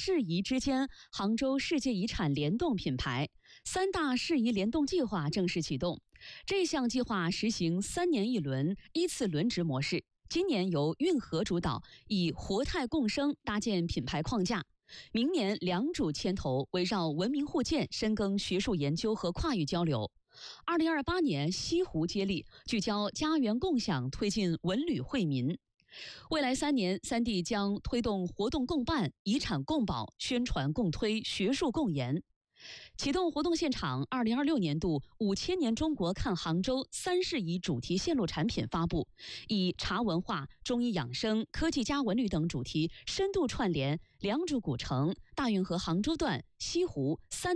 世遗之间杭州世界遗产联动品牌，三大世遗联动计划正式启动。这项计划实行3年1轮、依次轮值模式。今年由运河主导，以活态共生搭建品牌框架。明年两主牵头，围绕文明互鉴，深耕学术研究和跨域交流。2028年西湖接力，聚焦家园共享，推进文旅惠民。未来3年，三地将推动活动共办、遗产共保、宣传共推、学术共研。启动活动现场，2026年度5000年中国看杭州3世遗主题线路产品发布，以茶文化、中医养生、科技加文旅等主题深度串联良渚古城、大运河杭州段、西湖3